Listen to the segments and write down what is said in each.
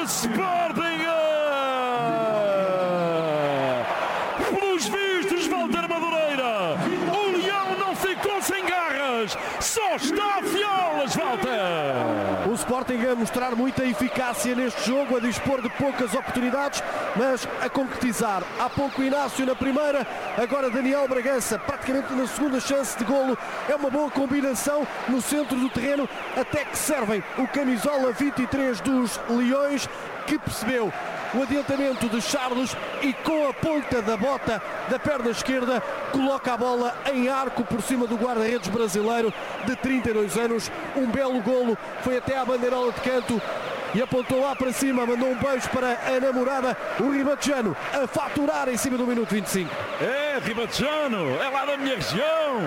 Sporting! Pelos vistos, Walter Madureira, o Leão não ficou sem garras, só está a fiolas, Walter! O Sporting a mostrar muita eficácia neste jogo, a dispor de poucas oportunidades, mas a concretizar. Há pouco Inácio na primeira, agora Daniel Bragança praticamente na segunda chance de golo. É uma boa combinação no centro do terreno, até que servem o camisola 23 dos Leões, que percebeu o adiantamento de Charles e com a ponta da bota da perna esquerda coloca a bola em arco por cima do guarda-redes brasileiro de 32 anos. Um belo golo, foi até à bandeirola de canto e apontou lá para cima, mandou um beijo para a namorada, o Ribatejano a faturar em cima do minuto 25. É, Ribatejano, é lá da minha região.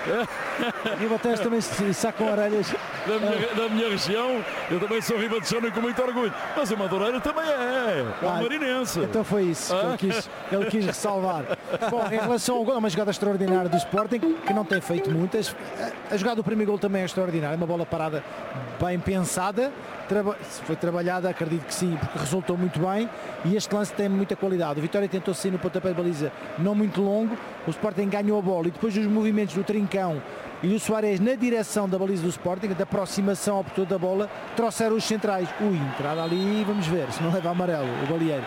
Ribatejo também se sacam orelhas. Da minha região, eu também sou ribatejano com muito orgulho. Mas o Madureira também é marinense. Então foi isso que ele quis ressalvar. Bom, em relação ao gol, é uma jogada extraordinária do Sporting, que não tem feito muitas. A jogada do primeiro gol também é extraordinária, uma bola parada bem pensada. Foi trabalhada, acredito que sim, porque resultou muito bem, e este lance tem muita qualidade. O Vitória tentou sair no pontapé de baliza não muito longo, o Sporting ganhou a bola e depois dos movimentos do Trincão e do Soares na direção da baliza do Sporting, da aproximação ao portador da bola, trouxeram os centrais. Entrada ali, vamos ver se não leva amarelo o baleeiro.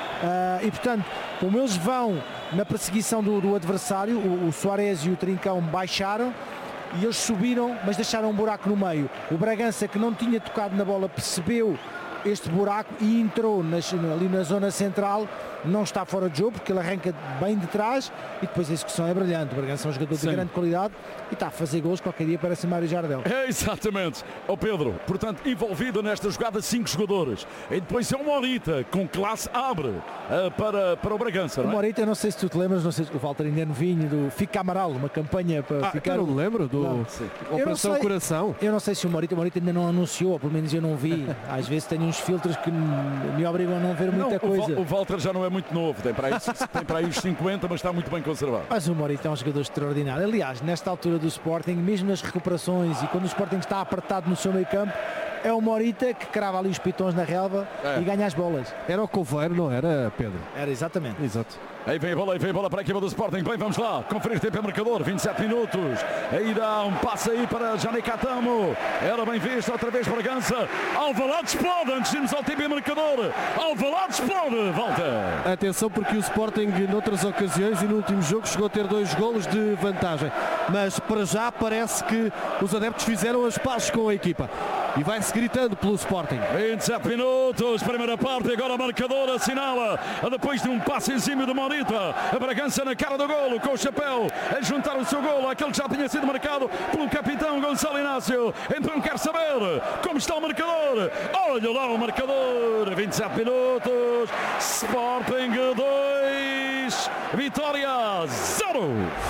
E portanto, como eles vão na perseguição do adversário, o Soares e o Trincão baixaram e eles subiram, mas deixaram um buraco no meio. O Bragança, que não tinha tocado na bola, percebeu este buraco e entrou ali na zona central. Não está fora de jogo porque ele arranca bem de trás e depois a execução é brilhante. O Bragança é um jogador de grande qualidade e está a fazer gols qualquer dia, parece Mário Jardel. É, exatamente. Pedro, portanto, envolvido nesta jogada 5 jogadores. E depois é o Morita, com classe abre para o Bragança. O Morita, não sei se tu te lembras, não sei se o Walter ainda é novinho, do Fica Amaral, uma campanha para ficar... Eu não me lembro do Operação Coração. Eu não sei se o Morita ainda não anunciou, ou pelo menos eu não vi. Às vezes tenho uns filtros que me obrigam a não ver muita coisa. O Walter já não é muito novo, tem para aí os 50, mas está muito bem conservado. Mas o Morita é um jogador extraordinário. Aliás, nesta altura do Sporting, mesmo nas recuperações e quando o Sporting está apertado no seu meio campo, é o Morita que crava ali os pitões na relva e ganha as bolas. Era o Coveiro, não era, Pedro? Era, exatamente. Exato. Aí vem a bola para a equipa do Sporting. Bem, vamos lá, conferir tempo marcador, 27 minutos. Aí dá um passe aí para Janicatamo. Era bem visto, outra vez Bragança. Alvalade explode, antes de irmos ao tempo marcador. Alvalade explode, volta. Atenção, porque o Sporting noutras ocasiões e no último jogo chegou a ter 2 golos de vantagem. Mas para já parece que os adeptos fizeram as pazes com a equipa. E vai-se gritando pelo Sporting. 27 minutos, primeira parte, agora o marcador assinala, depois de um passe em cima de Morita, a Bragança na cara do golo, com o chapéu, a juntar o seu golo, aquele que já tinha sido marcado pelo capitão Gonçalo Inácio. Então quer saber como está o marcador. Olha lá o marcador, 27 minutos, Sporting 2, Vitória 0.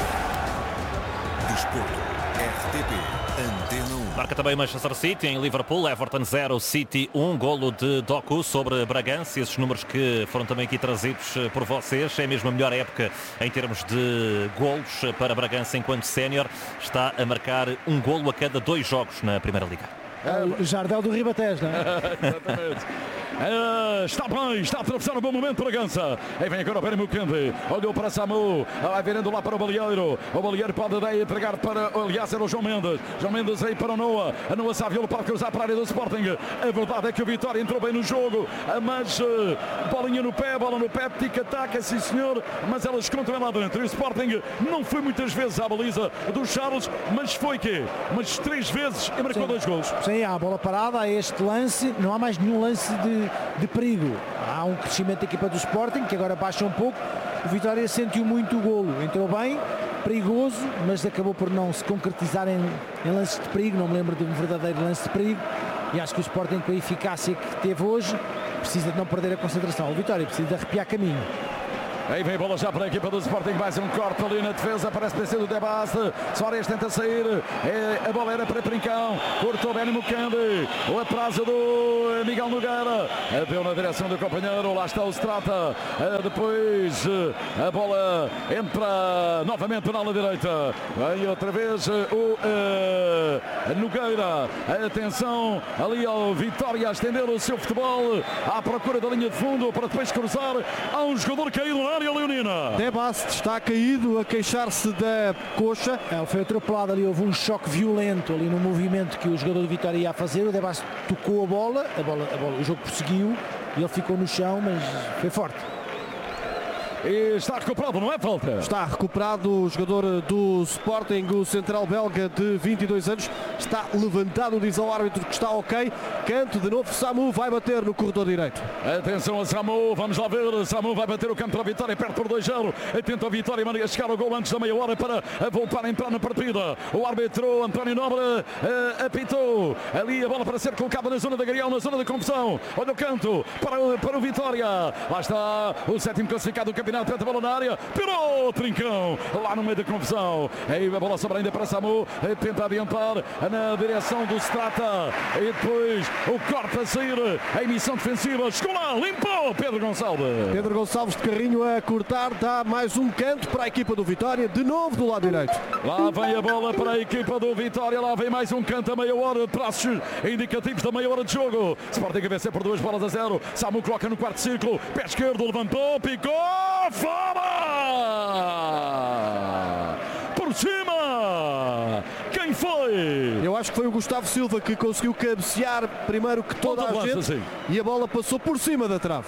Desporto, RTP. Antena 1. Marca também Manchester City em Liverpool, Everton 0, City 1, golo de Doku sobre Bragança. Esses números que foram também aqui trazidos por vocês. É mesmo a melhor época em termos de golos para Bragança enquanto sénior. Está a marcar um golo a cada 2 jogos na Primeira Liga. O Jardel do Ribatejo, não é? Exatamente. Está bem, está a atravessar um bom momento Bragança. Aí vem agora o Benjamin Kendi. Olhou para Samu, vai virando lá para o Baleeiro. O Baleeiro pode daí entregar para, aliás, era o João Mendes. João Mendes aí para o Noah. A Noah Saviola pode cruzar para a área do Sporting. A verdade é que o Vitória entrou bem no jogo, mas bolinha no pé, bola no pé, tic-tac, sim senhor, mas elas contam lá dentro. E o Sporting não foi muitas vezes à baliza do Charles, mas foi quê? Mas 3 vezes e marcou 2 gols. Sim, há a bola parada, há este lance, não há mais nenhum lance de perigo. Há um crescimento da equipa do Sporting, que agora baixa um pouco. O Vitória sentiu muito o golo, entrou bem, perigoso, mas acabou por não se concretizar em lances de perigo. Não me lembro de um verdadeiro lance de perigo, e acho que o Sporting, com a eficácia que teve hoje, precisa de não perder a concentração. O Vitória precisa de arrepiar caminho. Aí vem a bola já para a equipa do Sporting, mais um corte ali na defesa, parece ter sido o Debasse. Soares tenta sair, a bola era para Trincão, cortou Benny Mucambi, o atraso do Miguel Nogueira, deu na direção do companheiro, lá está o Strata, depois a bola entra novamente na ala direita, vem outra vez o Nogueira, atenção ali ao Vitória a estender o seu futebol à procura da linha de fundo para depois cruzar a um jogador caído na área leonina. Debasse está caído a queixar-se da coxa. Foi atropelado ali, houve um choque violento ali no movimento que o jogador do Vitória ia a fazer. O Debasse tocou a bola, o jogo prosseguiu e ele ficou no chão, mas foi forte. E está recuperado, não é falta? Está recuperado o jogador do Sporting, o central belga de 22 anos. Está levantado, diz ao árbitro que está ok. Canto de novo, Samu vai bater no corredor direito. Atenção a Samu, vamos lá ver. Samu vai bater o campo para a Vitória, perto por 2-0. Tenta a Vitória, manda chegar ao gol antes da meia hora para voltar a entrar na partida. O árbitro António Nobre apitou. Ali a bola para ser colocada na zona da Garial, na zona da confusão. Olha o canto para o Vitória. Lá está o sétimo classificado do campeonato. Tenta a bola na área, pirou Trincão lá no meio da confusão. Aí a bola sobra ainda para Samu, tenta adiantar na direção do Strata e depois o corte a sair, a emissão defensiva, chegou lá, limpou Pedro Gonçalves. Pedro Gonçalves de carrinho a cortar, dá mais um canto para a equipa do Vitória, de novo do lado direito. Lá vem a bola para a equipa do Vitória, lá vem mais um canto a meia hora, traços indicativos da meia hora de jogo. Sporting a vencer por 2-0. Samu coloca no quarto círculo, pé esquerdo, levantou, picou, fora! Por cima! Quem foi? Eu acho que foi o Gustavo Silva que conseguiu cabecear primeiro que toda a gente e a bola passou por cima da trave.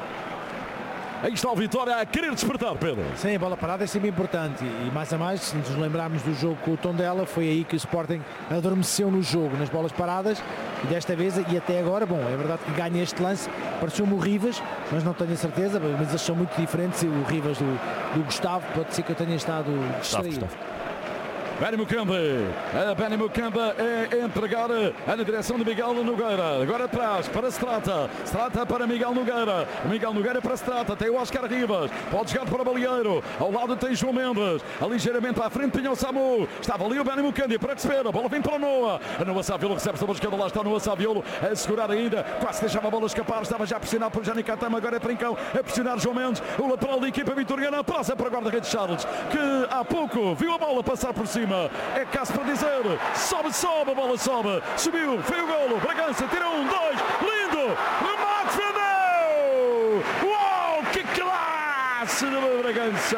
Aí está o Vitória a querer despertar, Pedro. Sim, a bola parada é sempre importante e mais a mais, se nos lembrarmos do jogo com o Tondela, foi aí que o Sporting adormeceu no jogo, nas bolas paradas, e desta vez, e até agora, bom, é verdade que ganha este lance, pareceu-me o Rivas, mas não tenho a certeza, mas eles são muito diferentes, e o Rivas do Gustavo, pode ser que eu tenha estado distraído. Benny Mucambi é entregar na direção de Miguel Nogueira. Agora atrás para Strata. Strata para Miguel Nogueira. Miguel Nogueira para Strata. Tem o Oscar Rivas. Pode chegar para o Balieiro. Ao lado tem João Mendes. Ligeiramente à frente tinha o Samu. Estava ali o Benny Mucambi para receber. A bola vem para o Noah. Noah Saviolo recebe sobre a esquerda. Lá está o Noah Saviolo a segurar ainda. Quase deixava a bola escapar. Estava já pressionado por Jani Catama. Agora é Trincão a pressionar João Mendes. O lateral da equipa vitoriana passa para a guarda-redes Charles, que há pouco viu a bola passar por cima. É caso para dizer, sobe, a bola sobe, subiu, foi o golo, Bragança, tirou 1, 2, lindo, remate, defendeu! Uau, que classe do Bragança!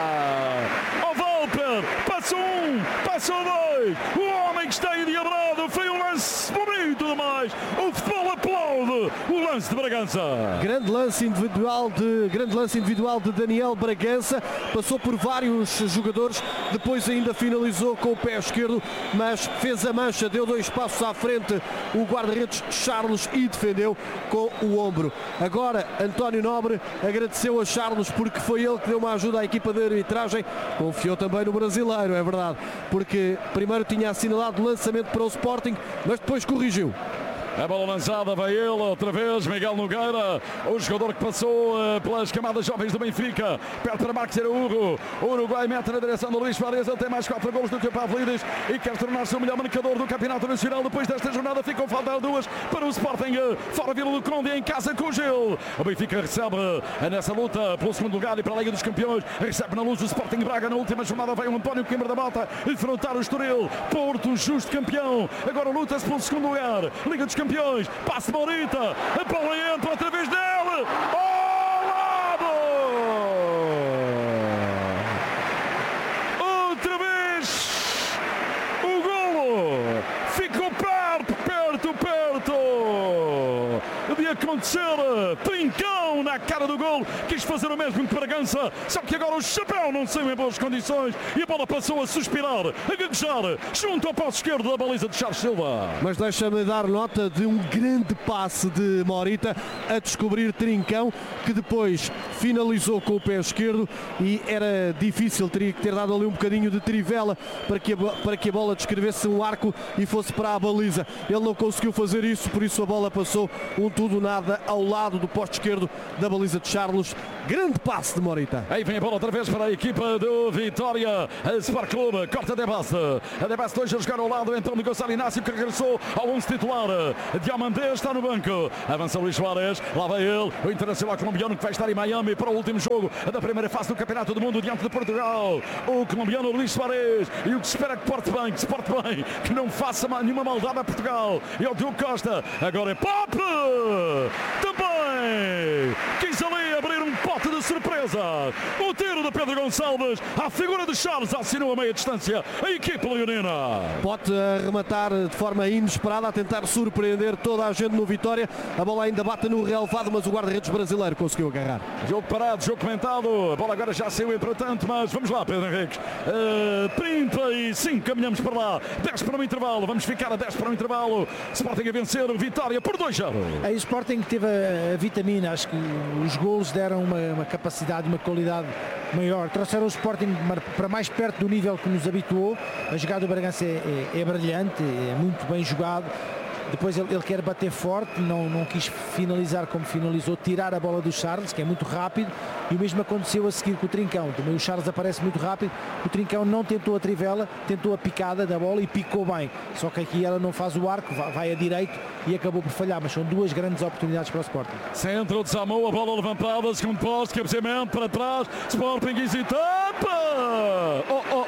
O Walper, passou 1, passou 2, o homem que está endiabrado, foi um lance bonito demais, o futebol aplaude o lance de Bragança. Grande lance individual de Daniel Bragança, passou por vários jogadores, depois ainda finalizou com o pé esquerdo, mas fez a mancha, deu 2 passos à frente o guarda-redes Charles e defendeu com o ombro. Agora António Nobre agradeceu a Charles porque foi ele que deu uma ajuda à equipa de arbitragem, confiou também no brasileiro, é verdade, porque primeiro tinha assinalado o lançamento para o Sporting, mas depois corrigiu. A bola lançada, vai ele outra vez, Miguel Nogueira, o jogador que passou pelas camadas jovens do Benfica, perto para Marcos Araújo. O Uruguai mete na direção do Luís Suárez, ele tem mais 4 golos do que o Pavlidis e quer tornar-se o melhor marcador do Campeonato Nacional. Depois desta jornada ficam faltar 2 para o Sporting, fora Vila do Conde, em casa com o Gil. O Benfica recebe nessa luta pelo segundo lugar e para a Liga dos Campeões, recebe na luz o Sporting Braga. Na última jornada vai o António Coimbra da Mota enfrentar o Estoril. Porto, justo campeão, agora luta-se pelo segundo lugar, Liga dos Campeões, passe Morita, a bola entra outra vez dele, ao lado, outra vez o golo, ficou perto de acontecer. Trincão na cara do gol, quis fazer o mesmo que Bragança, só que agora o chapéu não saiu em boas condições e a bola passou a suspirar, a gaguejar junto ao passo esquerdo da baliza de Charles Silva. Mas deixa-me dar nota de um grande passe de Morita a descobrir Trincão, que depois finalizou com o pé esquerdo e era difícil, teria que ter dado ali um bocadinho de trivela para que a bola descrevesse um arco e fosse para a baliza. Ele não conseguiu fazer isso, por isso a bola passou um tudo nada ao lado do poste esquerdo da baliza de Charles. Grande passe de Morita. Aí vem a bola outra vez para a equipa do Vitória Sport Clube. Corta de base. A de base 2 a jogar ao lado então de Gonçalo Inácio, que regressou ao 11 titular. Diamandé está no banco. Avança Luís Soares. Lá vai ele, o internacional colombiano, que vai estar em Miami para o último jogo da primeira fase do Campeonato do Mundo diante de Portugal. O colombiano Luís Soares. E o que se espera que porte bem, que não faça nenhuma maldade a Portugal. E o Diogo Costa. Agora é Pop! Também quis ali abrir um pote de surpresa. O tiro de Pedro Gonçalves. A figura de Charles assinou a meia distância a equipe leonina. Pode arrematar de forma inesperada, a tentar surpreender toda a gente no Vitória. A bola ainda bate no relevado, mas o guarda-redes brasileiro conseguiu agarrar. Jogo parado, jogo comentado. A bola agora já saiu entretanto, mas vamos lá, Pedro Henriques. 35, caminhamos para lá. 10 para o intervalo, vamos ficar a 10 para o intervalo. Sporting a vencer, Vitória por 2-0. A Sporting teve a vitamina, acho que os golos deram uma capacidade, uma qualidade maior. Trouxeram o Sporting para mais perto do nível que nos habituou. A jogada do Bragança é brilhante, é muito bem jogado. Depois ele quer bater forte, não quis finalizar como finalizou, tirar a bola do Charles, que é muito rápido, e o mesmo aconteceu a seguir com o Trincão. Também o Charles aparece muito rápido, o Trincão não tentou a trivela, tentou a picada da bola e picou bem. Só que aqui ela não faz o arco, vai a direito e acabou por falhar, mas são duas grandes oportunidades para o Sporting. Centro de Samoa, a bola levantada, segundo posto, cabeceamento para trás, Sporting etapa!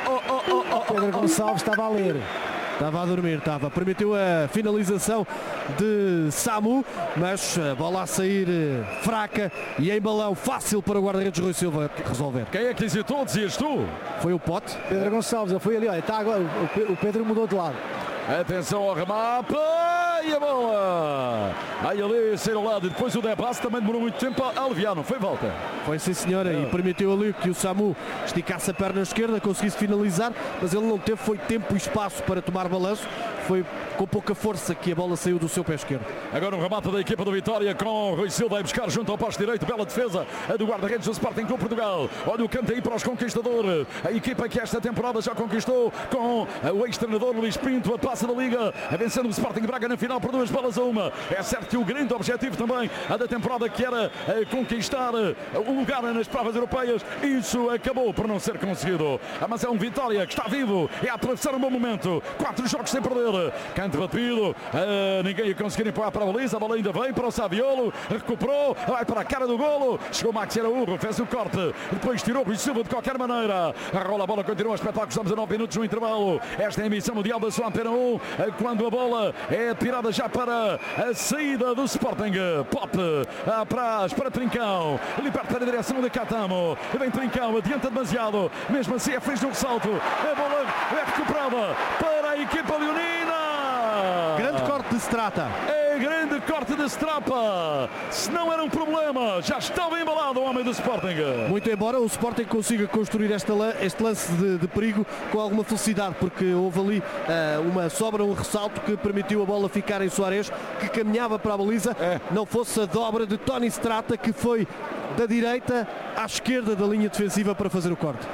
Pedro Gonçalves estava a ler. Estava a dormir, estava. Permitiu a finalização de Samu, mas a bola a sair fraca e em balão fácil para o guarda-redes Rui Silva resolver. Quem é que hesitou, dizias tu? Foi o Pote. Pedro Gonçalves, ele foi ali, olha, está agora, o Pedro mudou de lado. Atenção ao remate e a bola! Aí ali, sair ao lado, e depois o Debas também demorou muito tempo a aliviar, não foi, volta? Foi sim, senhora, e permitiu ali que o Samu esticasse a perna esquerda, conseguisse finalizar, mas ele não teve, foi tempo e espaço para tomar balanço, foi com pouca força que a bola saiu do seu pé esquerdo. Agora um remate da equipa do Vitória com Rui Silva a buscar junto ao posto direito, bela defesa a do guarda-redes do Sporting Clube Portugal. Olha o canto aí para os conquistadores, a equipa que esta temporada já conquistou com o ex-treinador Luís Pinto, a passa da Liga, vencendo o Sporting Braga na final por 2-1. É certo que o grande objetivo também a da temporada, que era conquistar o lugar nas provas europeias, isso acabou por não ser conseguido. Mas é um Vitória que está vivo, é a atravessar um bom momento, 4 jogos sem perder. Canto batido, ninguém ia conseguir empurrar para a baliza, a bola ainda vem para o Saviolo, recuperou, vai para a cara do golo, chegou Maxi Araújo, fez o corte, depois tirou Rui Silva de qualquer maneira, rola a bola, continua o espetáculo, estamos a 9 minutos no intervalo. Esta é a emissão mundial da sua Antena 1, quando a bola é tirada já para a saída do Sporting. Pop para Trincão, liberta para a direção de Catamo, vem Trincão, adianta demasiado, mesmo assim é fez um salto, a bola é recuperada para a equipa leonina. Grande corte de Strata. É grande corte de Strapa. Se não era um problema, já estava embalado o homem do Sporting. Muito embora o Sporting consiga construir este lance de perigo com alguma felicidade, porque houve ali uma sobra, um ressalto que permitiu a bola ficar em Soares, que caminhava para a baliza, não fosse a dobra de Tony Strata, que foi da direita à esquerda da linha defensiva para fazer o corte.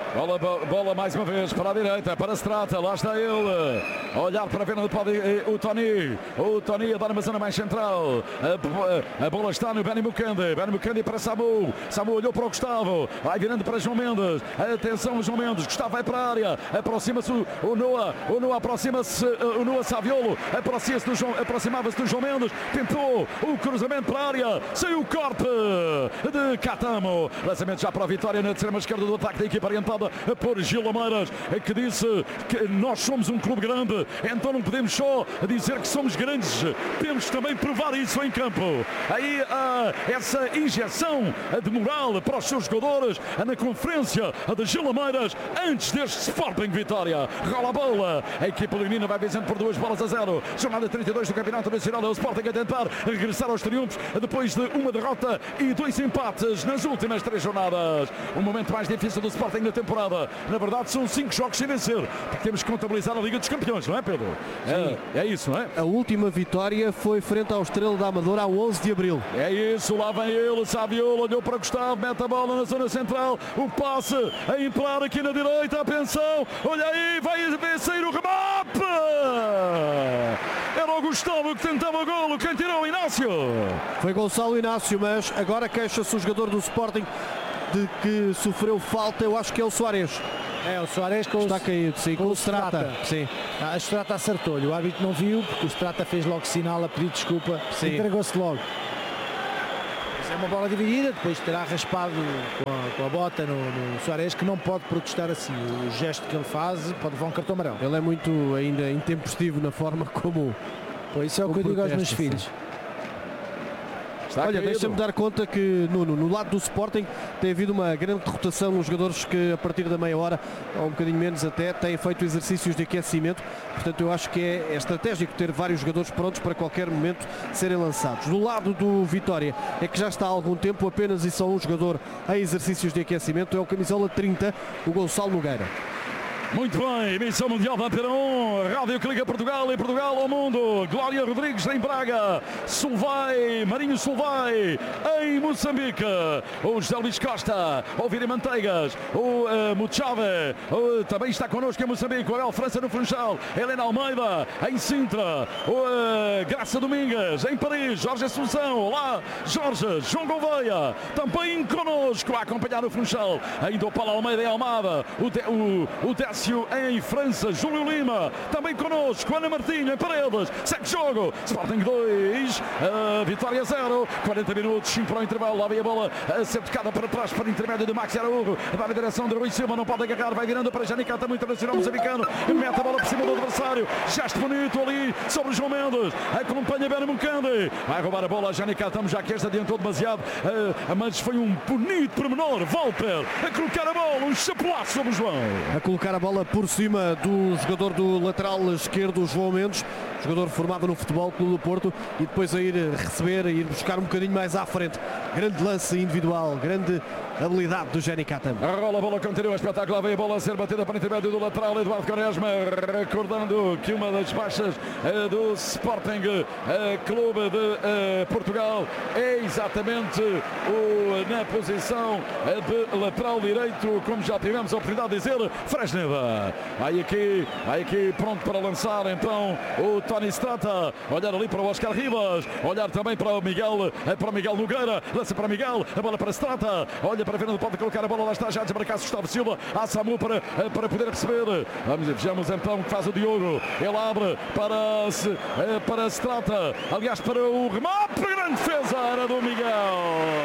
Bola mais uma vez para a direita, para Strata, lá está ele, a olhar para ver onde pode o Tony a dar uma zona mais central, a bola está no Benny Mukande para Samu olhou para o Gustavo, vai virando para João Mendes, atenção João Mendes, Gustavo vai para a área, aproxima-se o Noah aproxima-se o Noah Saviolo, aproximava-se do João Mendes, tentou o cruzamento para a área, saiu o corte de Catamo, lançamento já para a Vitória na extrema esquerda do ataque da equipa orientada por Gil Lameiras, que disse que nós somos um clube grande, então não podemos só dizer que somos grandes, temos também provar isso em campo. Aí essa injeção de moral para os seus jogadores na conferência de Gil Lameiras antes deste Sporting Vitória. Rola a bola, a equipa leonina vai vencendo por 2-0, jornada 32 do Campeonato Nacional. É o Sporting a tentar regressar aos triunfos depois de uma derrota e 2 empates nas últimas 3 jornadas. O momento mais difícil do Sporting na temporada. Na verdade são 5 jogos sem vencer, porque temos que contabilizar a Liga dos Campeões, não é, Pedro? É isso, não é? A última vitória foi frente ao Estrela da Amadora a 11 de Abril. É isso, lá vem ele, Saviolo, olhou para Gustavo, mete a bola na zona central, o passe a entrar aqui na direita, atenção, olha aí, vai sair o remate! Era o Gustavo que tentava o golo. Quem tirou? Inácio. Foi Gonçalo Inácio, mas agora queixa-se o jogador do Sporting de que sofreu falta. Eu acho que é o Soares. É, o Soares Está caído, sim, com o Strata. Sim. A Strata acertou-lhe, o árbitro não viu, porque o Strata fez logo sinal a pedir desculpa, entregou-se logo. Mas é uma bola dividida, depois terá raspado com a bota no Soares, que não pode protestar assim. O gesto que ele faz pode levar um cartão amarelo. Ele é muito ainda intempestivo na forma como... Pois isso é o que eu digo aos meus filhos. Olha, deixa-me dar conta que no lado do Sporting tem havido uma grande rotação nos jogadores que a partir da meia hora, ou um bocadinho menos até, têm feito exercícios de aquecimento. Portanto, eu acho que é estratégico ter vários jogadores prontos para qualquer momento serem lançados. Do lado do Vitória é que já está há algum tempo apenas e só um jogador em exercícios de aquecimento, é o camisola 30, o Gonçalo Nogueira. Muito bem, emissão mundial da Antena 1, Rádio que liga Portugal e Portugal ao mundo. Glória Rodrigues em Braga, Solvay, Marinho Solvay em Moçambique. O José Luís Costa, o Viri Manteigas, o Muchave, também está connosco em Moçambique. O Abel França no Funchal, Helena Almeida em Sintra, o Graça Domingues em Paris, Jorge Assunção, olá Jorge, João Gouveia, também connosco a acompanhar o Funchal. Ainda o Paulo Almeida em Almada, o Décio em França, Júlio Lima, também connosco, Ana Martinho em Paredes, segue jogo, Sporting 2, Vitória 0, 40 minutos, 5 para o intervalo, lá vem a bola a ser tocada para trás, para o intermédio de Max Araújo, vai na direção de Rui Silva, não pode agarrar, vai virando para Jani Catamo, internacional moçambicano, mete a bola por cima do adversário, gesto bonito ali sobre João Mendes, acompanha Ben Mucande, vai roubar a bola a Jani Catamo, já que este adiantou demasiado, mas foi um bonito pormenor, Walter, a colocar a bola, um chapelaço sobre o João. A colocar a bola por cima do jogador do lateral esquerdo, João Mendes, jogador formado no Futebol Clube do Porto, e depois a ir receber, a ir buscar um bocadinho mais à frente. Grande lance individual, grande habilidade do Jani Catamo. Rola a bola, continua espetacular, vem a bola a ser batida para o intermédio do lateral Eduardo Quaresma, recordando que uma das baixas do Sporting Clube de Portugal é exatamente na posição de lateral direito, como já tivemos a oportunidade de dizer, Fresneda. Vai aqui pronto para lançar então o Tony Strata, olhar ali para o Oscar Rivas, olhar também para o Miguel Nogueira, lança para Miguel, a bola para Strata, olha para Fernando, pode colocar a bola, lá está já desmarcar-se Gustavo Silva, a Samu para poder receber, vejamos então o que faz o Diogo, ele abre para Strata, aliás para o remate, grande defesa era do Miguel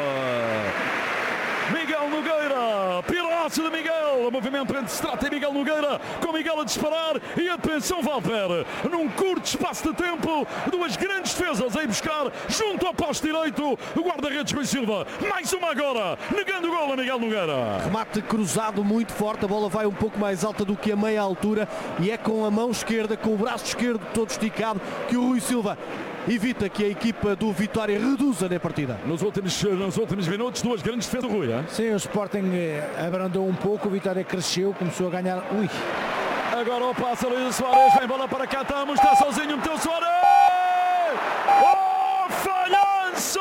Nogueira, pilaço de Miguel, o movimento entre Strata e Miguel Nogueira, com Miguel a disparar e atenção Walter, num curto espaço de tempo, duas grandes defesas a ir buscar junto ao poste direito, o guarda-redes Rui Silva, mais uma agora, negando o golo a Miguel Nogueira. Remate cruzado muito forte, a bola vai um pouco mais alta do que a meia altura e é com a mão esquerda, com o braço esquerdo todo esticado, que o Rui Silva evita que a equipa do Vitória reduza na partida. Nos últimos minutos, duas grandes defesas do Rui. Sim, o Sporting abrandou um pouco, o Vitória cresceu, começou a ganhar. Ui! Agora o passe ali do Soares, vem bola para Catamo, está sozinho, meteu o Soares! Oh, falhanço!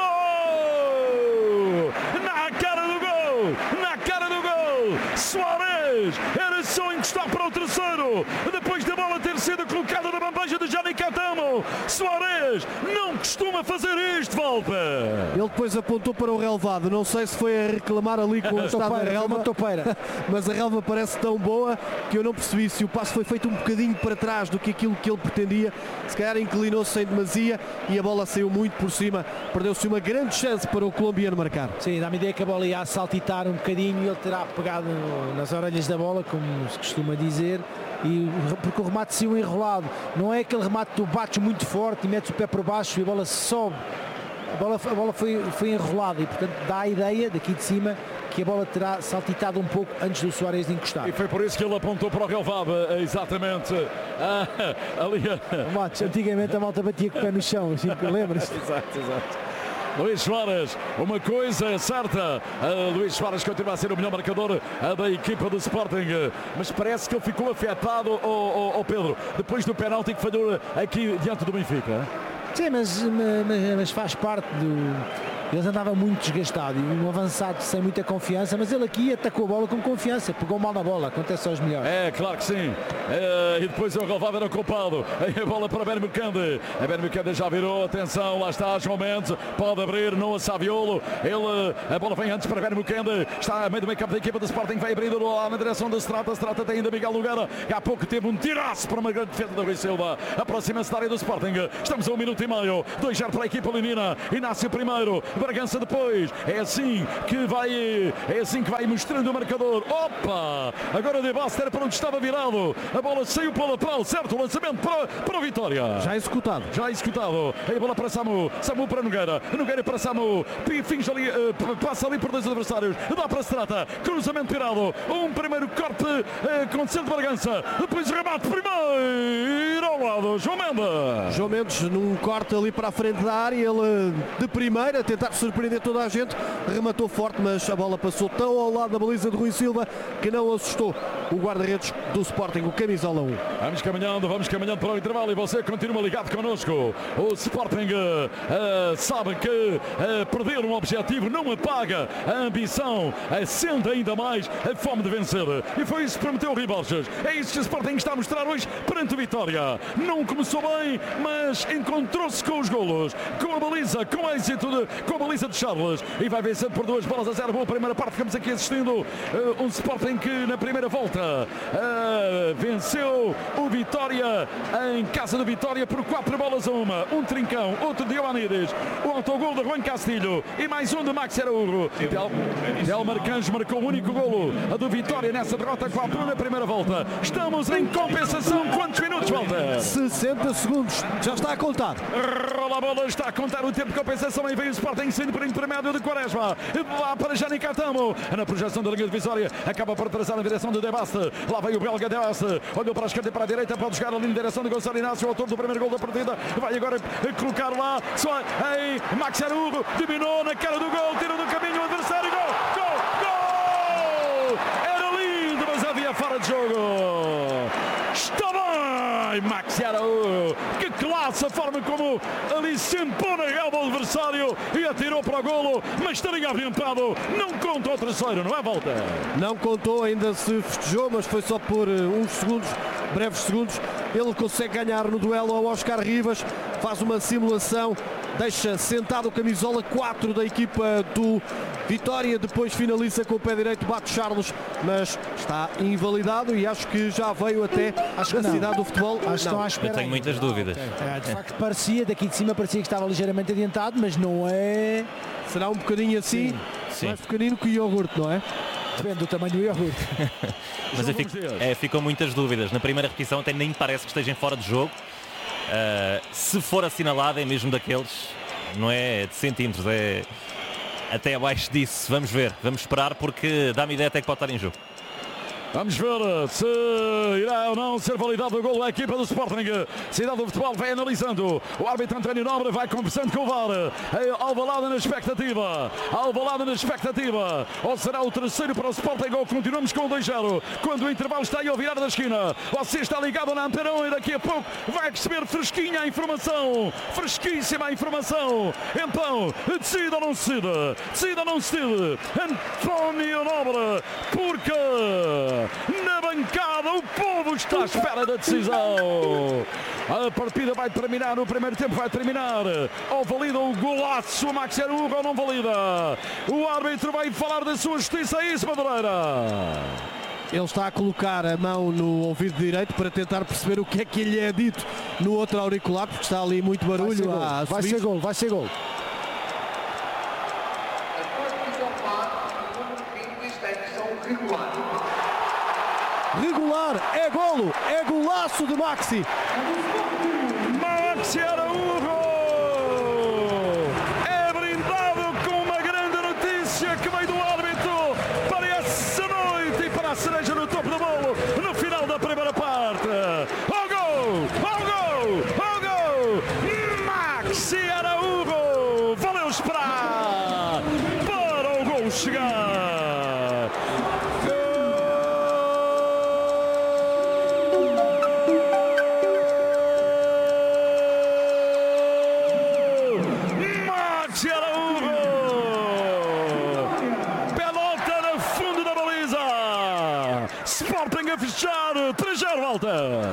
Na cara do gol! Soares era só encostar para o terceiro, depois da bola ter sido colocada na bandeja de Jani Catamo. Soares não costuma fazer isto, Walter. Ele depois apontou para o relevado, não sei se foi a reclamar ali com o estado da relva, mas a relva parece tão boa que eu não percebi se o passo foi feito um bocadinho para trás do que aquilo que ele pretendia, se calhar inclinou-se em demasia e a bola saiu muito por cima, perdeu-se uma grande chance para o colombiano marcar. Sim, dá-me ideia que a bola ia a saltitar um bocadinho e ele terá pegado nas orelhas da bola, como se costuma dizer, porque o remate saiu enrolado, não é aquele remate que tu bates muito forte e metes o pé por baixo e a bola sobe, a bola foi enrolada e portanto dá a ideia daqui de cima que a bola terá saltitado um pouco antes do Soares encostar. E foi por isso que ele apontou para o relvado, exatamente. Ali. Antigamente a malta batia com o pé no chão, assim, lembra-se? Exato. Luís Soares, uma coisa é certa, Luís Soares continua a ser o melhor marcador da equipa do Sporting, mas parece que ele ficou afetado, ao Pedro, depois do penalti que falhou aqui diante do Benfica. Sim, mas faz parte Eles andavam muito desgastados, um avançado sem muita confiança, mas ele aqui atacou a bola com confiança, pegou mal na bola, acontece aos melhores. É, claro que sim. E depois o relevado era culpado. Aí a bola para Bermucande. A Bermucande já virou, atenção, lá está João Mendes, pode abrir, Noah Saviolo. A bola vem antes para Bermucande, está a meio do meio campo da equipa do Sporting, vai abrindo lá na direção do Strata. Strata tem ainda Miguel Nogueira, há pouco teve um tiraço para uma grande defesa da Rui Silva. Aproxima-se da área do Sporting, estamos a 1 minuto e meio, 2-0 para a equipa leonina. Inácio primeiro, Bragança depois. É assim que vai mostrando o marcador. Opa! Agora De Baster para onde estava virado. A bola saiu para o lateral, certo? O lançamento para o Vitória. Já executado. Aí a bola para Samu. Samu para Nogueira. Nogueira para Samu. Finge ali, passa ali por dois adversários. Dá para Strata. Cruzamento tirado. Um primeiro corte com centro de Bragança. Depois remate primeiro ao lado. João Mendes num corte ali para a frente da área. Ele de primeira, a tentar surpreender toda a gente. Rematou forte, mas a bola passou tão ao lado da baliza de Rui Silva que não assustou o guarda-redes do Sporting, o camisola 1. Vamos caminhando para o intervalo e você continua ligado connosco. O Sporting sabe que perder um objetivo não apaga a ambição, acende ainda mais a fome de vencer. E foi isso que prometeu o Rui Borges. É isso que o Sporting está a mostrar hoje perante o Vitória. Não começou bem, mas encontrou-se com os golos, com a baliza, com êxito, com a baliza de Charles. E vai vencendo por 2-0. Boa primeira parte, ficamos aqui assistindo um Sporting que na primeira volta venceu o Vitória em casa do Vitória por 4-1. Um trincão, outro de Ioannidis, o autogol de Juan Castilho e mais um de Max Araújo. Delmar Canjo marcou o único golo do Vitória nessa derrota 4-1 na primeira volta. Estamos em compensação. Quantos minutos falta? 60 segundos. Já está a contar. Rola a bola, está a contar o tempo de compensação e vem o Sporting saindo por intermédio de Quaresma. Lá para Jani Catamo. Na projeção da linha divisória. Acaba por trazer na direção de Debaste. Lá vai o belga Debaste. Olhou para a esquerda e para a direita. Pode jogar ali na direção de Gonçalo Inácio, o autor do primeiro gol da partida. Vai agora colocar lá. Só em Max Araújo. Dominou na cara do gol. Tira do caminho o adversário. Gol! Era lindo, mas havia fora de jogo. Está bem, Max Araújo. Que classe, a forma como ali se impõe na relva do adversário e atirou para o golo, mas estaria orientado. Não conta o terceiro, não é, Volta? Não contou, ainda se festejou, mas foi só por uns segundos, breves segundos. Ele consegue ganhar no duelo ao Oscar Rivas, faz uma simulação, deixa sentado o camisola 4 da equipa do Vitória, depois finaliza com o pé direito, bate Charles, mas está invalidado e acho que já veio até à cidade do futebol. Acho que estão à espera. Eu tenho muitas dúvidas. De facto parecia, daqui de cima parecia que estava ligeiramente adiantado, mas não é. Será um bocadinho assim, Sim. mais pequenino que o iogurte, não é? Depende do tamanho do iogurte. Mas ficam muitas dúvidas. Na primeira repetição até nem parece que estejam fora de jogo. Se for assinalado é mesmo daqueles, não é de centímetros, é até abaixo disso. Vamos ver, vamos esperar, porque dá-me ideia até que pode estar em jogo. Vamos ver se irá ou não ser validado o gol da equipa do Sporting. Cidade do Futebol vai analisando. O árbitro António Nobre vai conversando com o VAR. Alvalade na expectativa. Ou será o terceiro para o Sporting ou continuamos com o 2-0. Quando o intervalo está aí ao virar da esquina. Você está ligado na Antena 1 e daqui a pouco vai receber fresquinha a informação. Fresquíssima a informação. Então, decida ou não decide? António Nobre. Porque na bancada o povo está à espera da decisão. A partida vai terminar, o primeiro tempo vai terminar. Ou valida o golaço Max Araújo ou não valida? O árbitro vai falar da sua justiça. É isso, Madureira? Ele está a colocar a mão no ouvido direito para tentar perceber o que é que lhe é dito no outro auricular, porque está ali muito barulho. Vai ser gol. Regular, é golo, é golaço de Maxi. Maxi Araújo é brindado com uma grande notícia que veio do árbitro para essa noite e para a cereja no topo do bolo no final da primeira parte. Ao gol! Maxi Araújo, valeu esperar para o gol chegar. Maxi Araújo a fechar. 3-0, volta.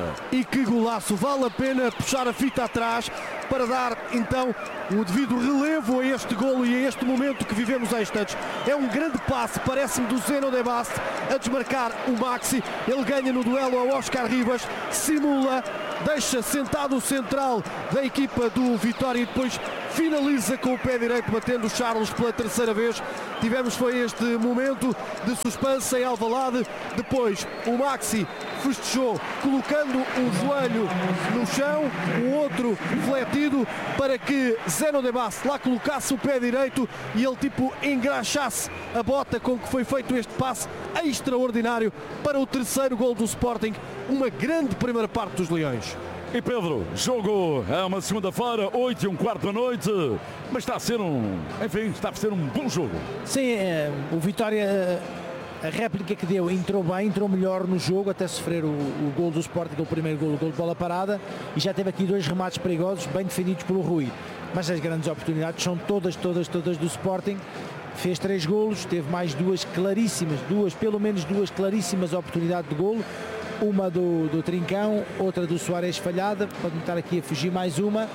E que golaço, vale a pena puxar a fita atrás para dar então o devido relevo a este golo e a este momento que vivemos há instantes. É um grande passe, parece-me, do Zeno de Bast a desmarcar o Maxi. Ele ganha no duelo ao Oscar Ribas, simula, deixa sentado o central da equipa do Vitória e depois finaliza com o pé direito, batendo o Charles pela terceira vez. Tivemos foi este momento de suspense em Alvalade. Depois o Maxi festejou colocando o joelho no chão, o outro fletido, para que Zeno de Bast lá colocasse o pé direito e ele tipo engraxasse a bota com que foi feito este passe extraordinário para o terceiro gol do Sporting. Uma grande primeira parte dos Leões. E Pedro, jogo é uma segunda-feira, 8h15 da noite, mas está a ser está a ser um bom jogo. Sim, o Vitória, a réplica que deu, entrou bem, entrou melhor no jogo, até sofrer o gol do Sporting, o primeiro gol de bola parada, e já teve aqui 2 remates perigosos, bem defendidos pelo Rui. Mas as grandes oportunidades são todas do Sporting. Fez 3 golos, teve mais 2 claríssimas, pelo menos 2 claríssimas oportunidades de golo. Uma do Trincão, outra do Soares falhada, pode estar aqui a fugir mais uma.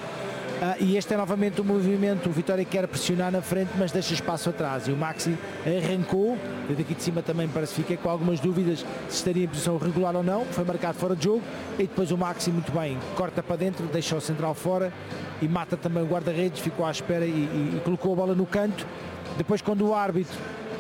E este é novamente o movimento. O Vitória quer pressionar na frente, mas deixa espaço atrás. E o Maxi arrancou, daqui de cima também parece que fiquei com algumas dúvidas se estaria em posição regular ou não. Foi marcado fora de jogo. E depois o Maxi, muito bem, corta para dentro, deixa o central fora e mata também o guarda-redes. Ficou à espera e colocou a bola no canto. Depois, quando o árbitro,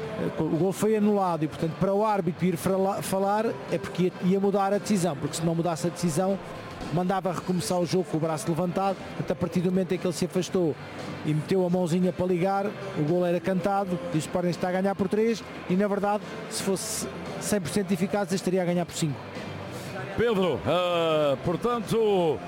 o gol foi anulado, e portanto para o árbitro ir falar é porque ia mudar a decisão, porque se não mudasse a decisão mandava recomeçar o jogo com o braço levantado. Até a partir do momento em que ele se afastou e meteu a mãozinha para ligar, o gol era cantado e o Sporting está a ganhar por 3 e na verdade se fosse 100% eficaz estaria a ganhar por 5. Pedro, portanto,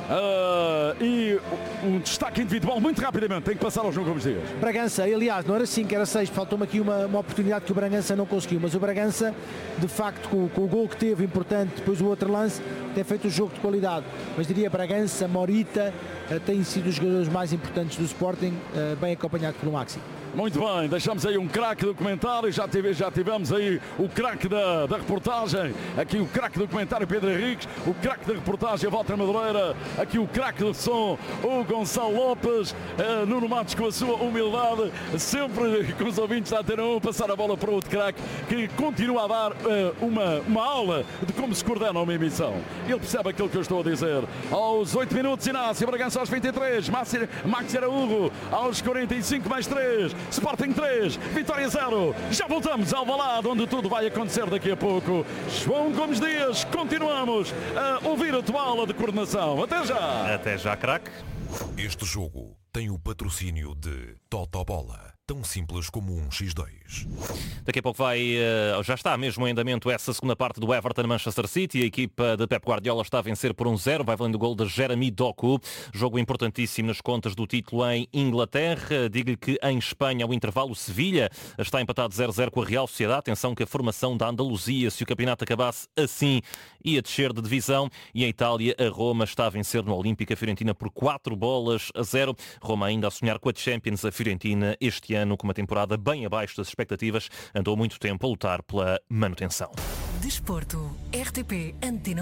e um destaque individual muito rapidamente, tem que passar ao jogo, como dias. Bragança, aliás, não era 5, era 6, faltou-me aqui uma oportunidade que o Bragança não conseguiu, mas o Bragança, de facto, com o gol que teve importante, depois o outro lance, tem feito um jogo de qualidade, mas diria Bragança, Morita, têm sido os jogadores mais importantes do Sporting, bem acompanhado pelo Maxi. Muito bem, deixamos aí um craque do comentário, já tivemos aí o craque da reportagem, aqui o craque do comentário Pedro Henriques, o craque da reportagem Walter Madureira, aqui o craque do som o Gonçalo Lopes, Nuno Matos com a sua humildade, sempre com os ouvintes da Antena 1, passar a bola para outro craque que continua a dar uma aula de como se coordena uma emissão. Ele percebe aquilo que eu estou a dizer. Aos 8 minutos, Inácio Bragança aos 23, Maxi Araújo aos 45 mais 3, Sporting 3, Vitória 0. Já voltamos ao Alvalade, onde tudo vai acontecer daqui a pouco. João Gomes Dias, continuamos a ouvir a tua aula de coordenação. Até já! Até já, craque. Este jogo tem o patrocínio de Totobola. Tão simples como um X2. Daqui a pouco já está mesmo em andamento essa segunda parte do Everton-Manchester City. A equipa de Pep Guardiola está a vencer por 1-0, vai valendo o gol de Jeremy Doku. Jogo importantíssimo nas contas do título em Inglaterra. Digo-lhe que em Espanha, ao intervalo, Sevilha está empatado 0-0 com a Real Sociedade. Atenção que a formação da Andaluzia, se o campeonato acabasse assim, ia descer de divisão. E em Itália, a Roma está a vencer no Olímpica Fiorentina por 4-0. Roma ainda a sonhar com a Champions. A Fiorentina este ano com uma temporada bem abaixo das expectativas, andou muito tempo a lutar pela manutenção. Desporto, RTP Antena 1.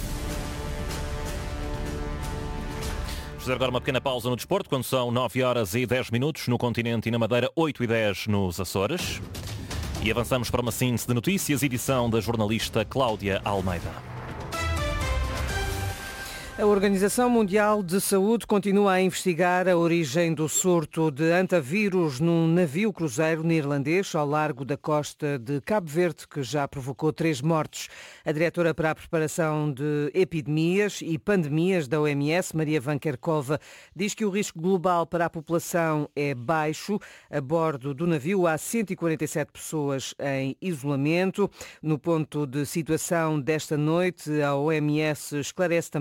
Vamos fazer agora uma pequena pausa no desporto, quando são 9h10 no continente e na Madeira, 8h10 nos Açores. E avançamos para uma síntese de notícias, edição da jornalista Cláudia Almeida. A Organização Mundial de Saúde continua a investigar a origem do surto de antavírus num navio cruzeiro neerlandês ao largo da costa de Cabo Verde, que já provocou 3 mortes. A diretora para a preparação de epidemias e pandemias da OMS, Maria Van Kerkhove, diz que o risco global para a população é baixo. A bordo do navio há 147 pessoas em isolamento. No ponto de situação desta noite, a OMS esclarece também que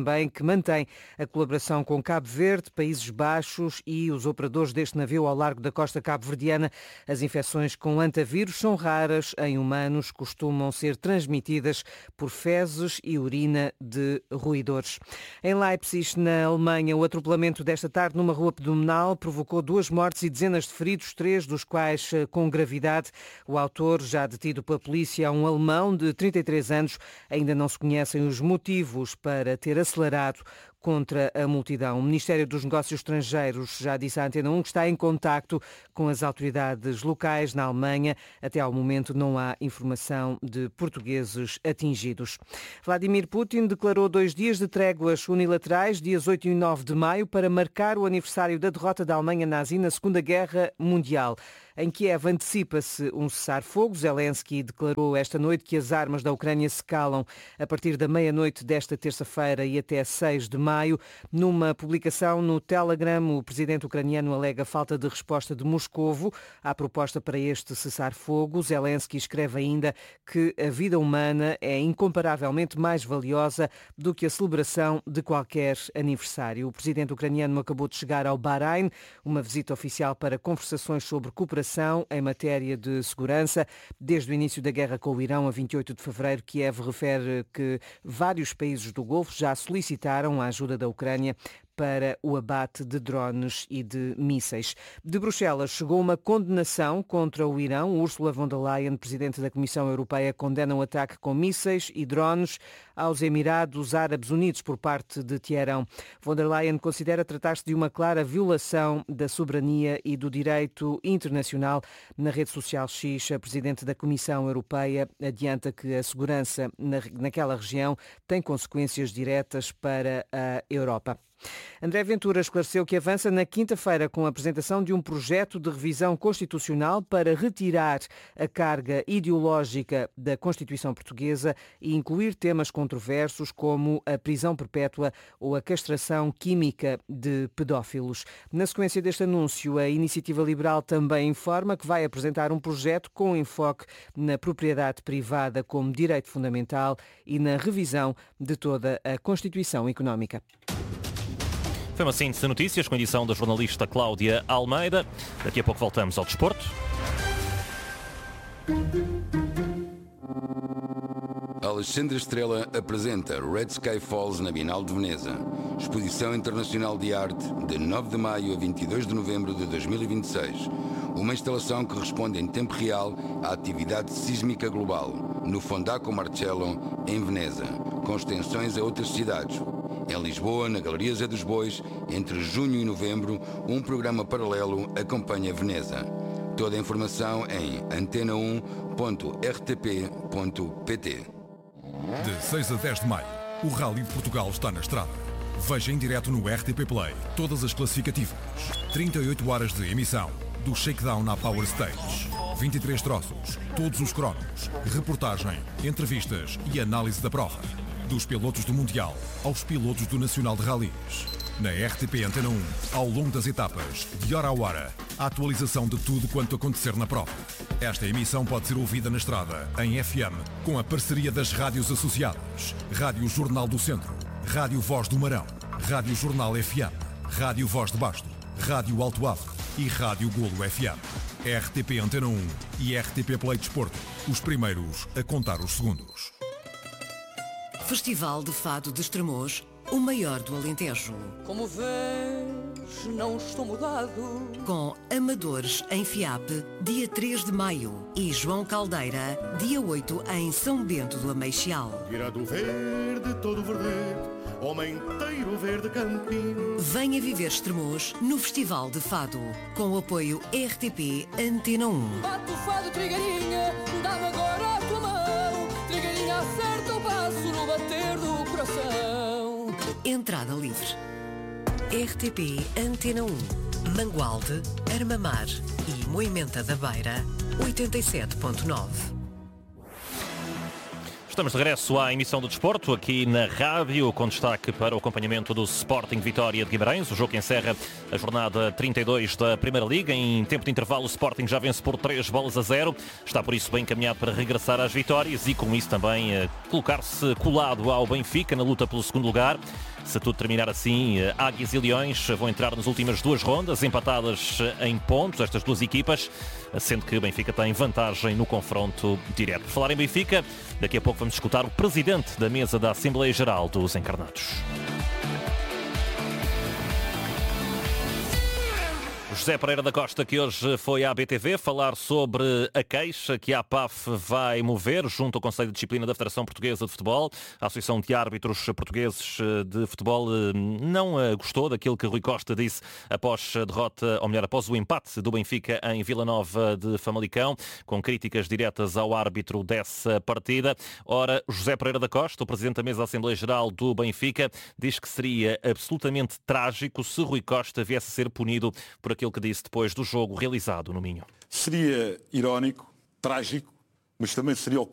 mantém a colaboração com Cabo Verde, Países Baixos e os operadores deste navio ao largo da costa cabo-verdiana. As infecções com hantavírus são raras em humanos, costumam ser transmitidas por fezes e urina de roedores. Em Leipzig, na Alemanha, o atropelamento desta tarde numa rua pedominal provocou 2 mortes e dezenas de feridos, 3 dos quais com gravidade. O autor, já detido pela polícia, é um alemão de 33 anos. Ainda não se conhecem os motivos para ter acelerado contra a multidão. O Ministério dos Negócios Estrangeiros já disse à Antena 1 que está em contacto com as autoridades locais na Alemanha. Até ao momento não há informação de portugueses atingidos. Vladimir Putin declarou 2 dias de tréguas unilaterais, dias 8 e 9 de maio, para marcar o aniversário da derrota da Alemanha nazi na Segunda Guerra Mundial. Em Kiev antecipa-se um cessar-fogo. Zelensky declarou esta noite que as armas da Ucrânia se calam a partir da meia-noite desta terça-feira e até 6 de maio. Numa publicação no Telegram, o presidente ucraniano alega falta de resposta de Moscovo à proposta para este cessar-fogo. Zelensky escreve ainda que a vida humana é incomparavelmente mais valiosa do que a celebração de qualquer aniversário. O presidente ucraniano acabou de chegar ao Bahrein, uma visita oficial para conversações sobre cooperação em matéria de segurança. Desde o início da guerra com o Irão, a 28 de fevereiro, Kiev refere que vários países do Golfo já solicitaram a ajuda da Ucrânia para o abate de drones e de mísseis. De Bruxelas chegou uma condenação contra o Irão. Ursula von der Leyen, presidente da Comissão Europeia, condena o ataque com mísseis e drones aos Emirados Árabes Unidos por parte de Teherão. Von der Leyen considera tratar-se de uma clara violação da soberania e do direito internacional. Na rede social X, a presidente da Comissão Europeia adianta que a segurança naquela região tem consequências diretas para a Europa. André Ventura esclareceu que avança na quinta-feira com a apresentação de um projeto de revisão constitucional para retirar a carga ideológica da Constituição portuguesa e incluir temas controversos como a prisão perpétua ou a castração química de pedófilos. Na sequência deste anúncio, a Iniciativa Liberal também informa que vai apresentar um projeto com enfoque na propriedade privada como direito fundamental e na revisão de toda a Constituição Económica. Foi uma síntese de notícias com a edição da jornalista Cláudia Almeida. Daqui a pouco voltamos ao desporto. Alexandre Estrela apresenta Red Sky Falls na Bienal de Veneza. Exposição Internacional de Arte de 9 de maio a 22 de novembro de 2026. Uma instalação que responde em tempo real à atividade sísmica global, no Fondaco Marcello, em Veneza, com extensões a outras cidades. Em Lisboa, na Galeria Zé dos Bois, entre junho e novembro, um programa paralelo acompanha Veneza. Toda a informação em antena1.rtp.pt. De 6 a 10 de maio, o Rally de Portugal está na estrada. Veja em direto no RTP Play todas as classificativas. 38 horas de emissão, do shakedown à Power Stage. 23 troços, todos os cromos, reportagem, entrevistas e análise da prova. Dos pilotos do Mundial aos pilotos do Nacional de Rallys. Na RTP Antena 1, ao longo das etapas, de hora a hora, a atualização de tudo quanto acontecer na prova. Esta emissão pode ser ouvida na estrada, em FM, com a parceria das rádios associadas. Rádio Jornal do Centro, Rádio Voz do Marão, Rádio Jornal FM, Rádio Voz de Basto, Rádio Alto Ave e Rádio Golo FM. RTP Antena 1 e RTP Play Desporto, os primeiros a contar os segundos. Festival de Fado de Estremoz, o maior do Alentejo. Como vês, não estou mudado. Com Amadores em FIAP, dia 3 de maio. E João Caldeira, dia 8 em São Bento do Ameixal. Virado verde, todo verde, homem inteiro verde campinho. Venha viver Estremoz no Festival de Fado. Com o apoio RTP Antena 1. Bate o fado, Trigueirinha, dá-me agora a tua mão. Trigueirinha, acerta o passo no bater do coração. Entrada livre. RTP Antena 1. Mangualde, Armamar e Moimenta da Beira, 87.9. Estamos de regresso à emissão do desporto, aqui na rádio, com destaque para o acompanhamento do Sporting Vitória de Guimarães, o jogo que encerra a jornada 32 da Primeira Liga. Em tempo de intervalo, o Sporting já vence por 3-0. Está por isso bem encaminhado para regressar às vitórias e com isso também colocar-se colado ao Benfica na luta pelo segundo lugar. Se tudo terminar assim, Águias e Leões vão entrar nas últimas 2 rondas, empatadas em pontos, estas 2 equipas, sendo que Benfica tem vantagem no confronto direto. Por falar em Benfica, daqui a pouco vamos escutar o presidente da mesa da Assembleia Geral dos Encarnados. José Pereira da Costa, que hoje foi à BTV falar sobre a queixa que a APAF vai mover junto ao Conselho de Disciplina da Federação Portuguesa de Futebol. A Associação de Árbitros Portugueses de Futebol não gostou daquilo que Rui Costa disse após a derrota, ou melhor, após o empate do Benfica em Vila Nova de Famalicão, com críticas diretas ao árbitro dessa partida. Ora, José Pereira da Costa, o presidente da mesa da Assembleia Geral do Benfica, diz que seria absolutamente trágico se Rui Costa viesse a ser punido por aquilo que disse depois do jogo realizado no Minho. Seria irónico, trágico, mas também seria o